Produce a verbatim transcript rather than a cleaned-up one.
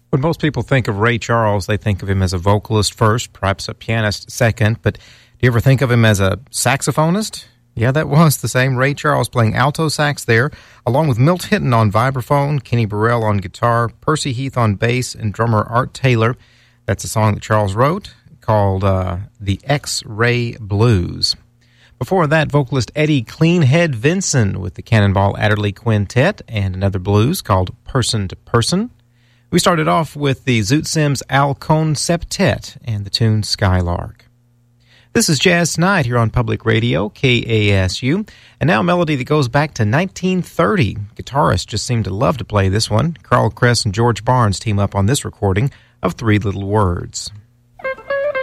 When most people think of Ray Charles, they think of him as a vocalist first, perhaps a pianist second, but do you ever think of him as a saxophonist? Yeah, that was the same Ray Charles playing alto sax there, along with Milt Hinton on vibraphone, Kenny Burrell on guitar, Percy Heath on bass, and drummer Art Taylor. That's a song that Charles wrote called uh, The X-Ray Blues. Before that, vocalist Eddie Cleanhead Vinson with the Cannonball Adderley Quintet and another blues called Person to Person. We started off with the Zoot Sims Al Cohn Septet and the tune Skylark. This is Jazz Tonight here on Public Radio, K A S U, and now a melody that goes back to nineteen thirty. Guitarists just seem to love to play this one. Carl Kress and George Barnes team up on this recording of Three Little Words.